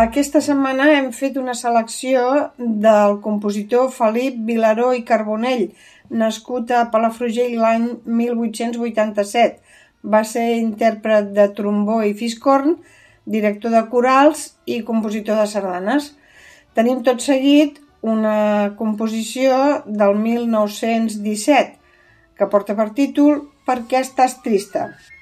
Aquesta setmana hem fet una selecció del compositor Felip Vilaró i Carbonell, nascut a Palafrugell l'any 1887. Va ser intèrpret de trombó i fiscorn, director de corals i compositor de sardanes. Tenim tot seguit una composició del 1917 que porta per títol Per què estàs trista?